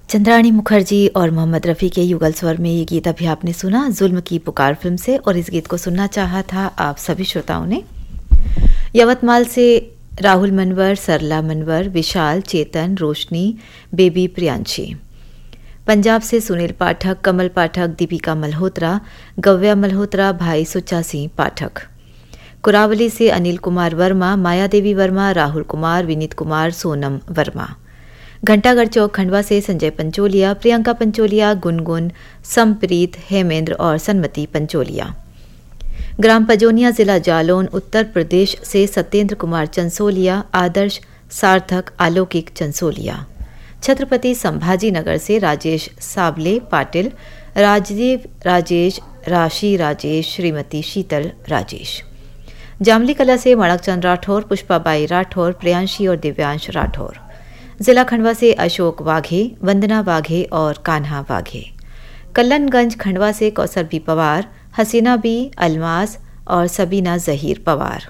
चंद्राणी मुखर्जी और मोहम्मद रफ़ी के युगल स्वर में ये गीत अभी आपने सुना जुल्म की पुकार फिल्म से, और इस गीत को सुनना चाहा था आप सभी श्रोताओं ने। यवतमाल से राहुल मनवर, सरला मनवर, विशाल, चेतन, रोशनी, बेबी प्रियांशी। पंजाब से सुनील पाठक, कमल पाठक, दीपिका मल्होत्रा, गव्या मल्होत्रा, भाई सुच्चा सिंह पाठक। कुरावली से अनिल कुमार वर्मा, माया देवी वर्मा, राहुल कुमार, विनीत कुमार, सोनम वर्मा। घंटागढ़ चौक खंडवा से संजय पंचोलिया, प्रियंका पंचोलिया, गुनगुन, समप्रीत, हेमेंद्र और सन्मति पंचोलिया। ग्राम पजोनिया, जिला जालौन, उत्तर प्रदेश से सत्येंद्र कुमार चंसोलिया, आदर्श, सार्थक, अलौकिक चंसोलिया। छत्रपति संभाजी नगर से राजेश साबले पाटिल, राजीव राजेश, राशि राजेश, श्रीमती शीतल राजेश। जामली कला से मणकचंद राठौर, पुष्पाबाई राठौर, प्रियांशी और दिव्यांश राठौर। जिला खंडवा से अशोक वाघे, वंदना वाघे और कान्हा वाघे। कल्लनगंज खंडवा से कौसर बी पवार, हसीना बी, अलमास और सबीना जहीर पवार।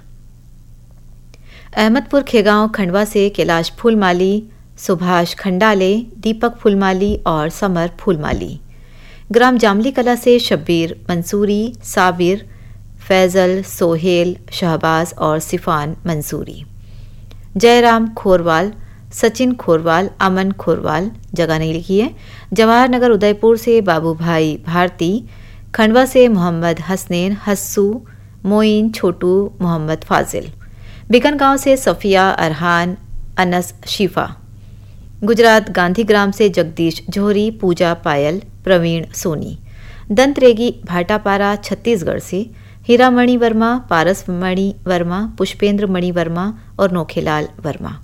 अहमदपुर खेगांव खंडवा से कैलाश फूलमाली, सुभाष खंडाले, दीपक फूलमाली और समर फूलमाली। ग्राम जामली कला से शब्बीर मंसूरी, साबिर, फैजल, सोहेल, शहबाज और सिफान मंसूरी। जयराम खोरवाल, सचिन खोरवाल, अमन खोरवाल, जगह नहीं लिखी है। जवाहर नगर उदयपुर से बाबू भाई भारती, खंडवा से मोहम्मद हसनैन, हस्सू, मोइन, छोटू, मोहम्मद फाजिल। बिकन गांव से सफिया, अरहान, अनस, शिफा। गुजरात गांधीग्राम से जगदीश जोहरी, पूजा, पायल, प्रवीण, सोनी। दंतरेगी भाटापारा छत्तीसगढ़ से हीरामणि वर्मा, पारस मणि वर्मा, पुष्पेंद्र मणि वर्मा और नोखेलाल वर्मा।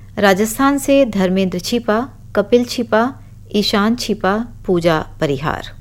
राजस्थान से धर्मेंद्र छिपा, कपिल छिपा, ईशान छिपा, पूजा परिहार।